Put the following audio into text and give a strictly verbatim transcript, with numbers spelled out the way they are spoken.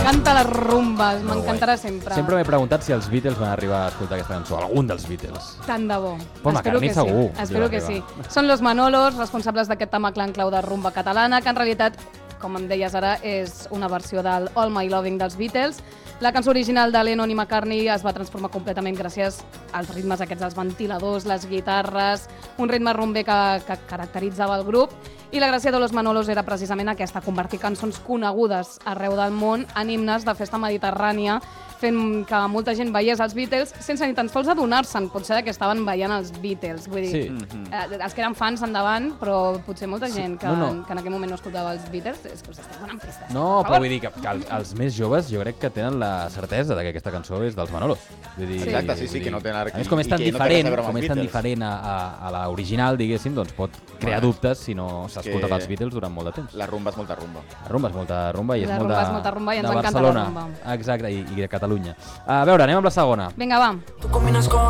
m'encanta la rumba, m'encantarà sempre. Sempre m'he preguntat si els Beatles van arribar a escoltar aquesta cançó, algun dels Beatles. Tant de bo. Paul Espero McCartney que sí. segur. Espero que sí. Són los Manolos, responsables d'aquest tema clan clau de rumba catalana, que en realitat, com em deies ara, és una versió del All My Loving dels Beatles. La cançó original de Lennon i McCartney es va transformar completament gràcies als ritmes aquests dels ventiladors, les guitarres, un ritme rumber que, que caracteritzava el grup. I la gràcia de Los Manolos era precisament aquesta, convertir cançons conegudes arreu del món en himnes de festa mediterrània, fent que molta gent veiés els Beatles sense ni tan sols adonar-se'n, potser que estaven veient els Beatles. Vull dir, Sí. eh, els que eren fans endavant, però potser molta gent que, No, no. que en aquell moment no escoltava els Beatles, és que us estic donant pistes. No, Per però favor. vull dir que, que els, els més joves jo crec que tenen la certesa de que aquesta cançó és dels Manolos. Vull dir, Exacte, sí, sí, vull dir, que no tenen... A més, com és i tan que no té res a diferent, veure amb com els és tan Beatles. diferent a, a, a l'original, diguéssim, doncs pot crear Bueno, dubtes si no s'ha escoltat que els Beatles durant molt de temps. La rumba és molta rumba. La rumba és molta rumba i és La molt rumba de, és molta rumba i ens de encanta la Barcelona. rumba. Exacte, i, i de Catalunya. A veure, anem amb la segona. Vinga, va. Tú combinas con